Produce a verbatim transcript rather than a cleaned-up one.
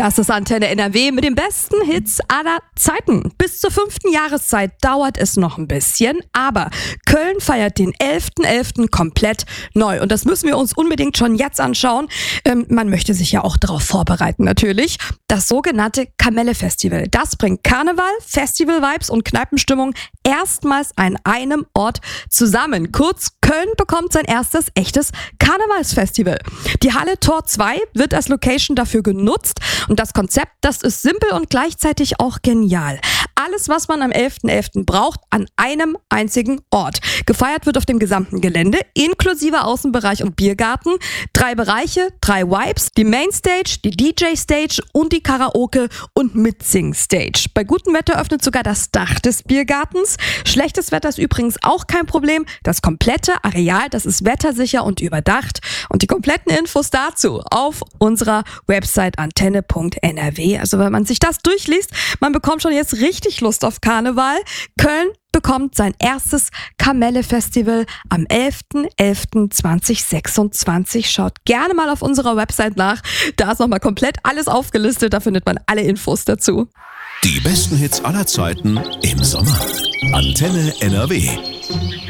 Das ist Antenne N R W mit den besten Hits aller Zeiten. Bis zur fünften Jahreszeit dauert es noch ein bisschen, aber Köln feiert den elften elften komplett neu. Und das müssen wir uns unbedingt schon jetzt anschauen. Ähm, man möchte sich ja auch darauf vorbereiten natürlich. Das sogenannte Kamelle-Festival. Das bringt Karneval, Festival-Vibes und Kneipenstimmung erstmals an einem Ort zusammen. Kurz, Köln bekommt sein erstes echtes Karnevalsfestival. Die Halle Tor zwei wird als Location dafür genutzt. Und das Konzept, das ist simpel und gleichzeitig auch genial. Alles, was man am elften elften braucht, an einem einzigen Ort. Gefeiert wird auf dem gesamten Gelände, inklusive Außenbereich und Biergarten. Drei Bereiche, drei Vibes, die Mainstage, die D J-Stage und die Karaoke- und Mitsing-Stage. Bei gutem Wetter öffnet sogar das Dach des Biergartens. Schlechtes Wetter ist übrigens auch kein Problem. Das komplette Areal, das ist wettersicher und überdacht. Und die kompletten Infos dazu auf unserer Website antenne punkt n r w. Also wenn man sich das durchliest, man bekommt schon jetzt richtig Lust auf Karneval. Köln bekommt sein erstes Kamelle-Festival am elften elften zweitausendsechsundzwanzig. Schaut gerne mal auf unserer Website nach. Da ist nochmal komplett alles aufgelistet. Da findet man alle Infos dazu. Die besten Hits aller Zeiten im Sommer. Antenne N R W.